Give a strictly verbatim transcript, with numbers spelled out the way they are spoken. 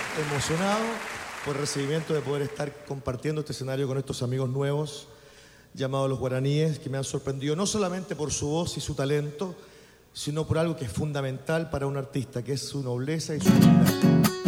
emocionado por el recibimiento de poder estar compartiendo este escenario con estos amigos nuevos llamados los guaraníes, que me han sorprendido no solamente por su voz y su talento, sino por algo que es fundamental para un artista, que es su nobleza y su humildad.